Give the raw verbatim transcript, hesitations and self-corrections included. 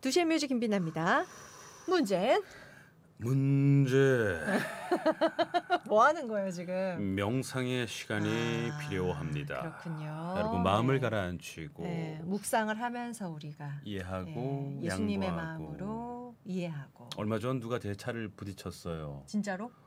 두시의 뮤직 김비나입니다. 문제. 문제. 뭐 하는 거예요 지금? 명상의 시간이 아, 필요합니다. 그렇군요. 여러분 마음을 네. 가라앉히고 네, 묵상을 하면서 우리가 이해하고 예, 예수님의 양보하고. 마음으로 이해하고. 얼마 전 누가 제 차를 부딪혔어요. 진짜로?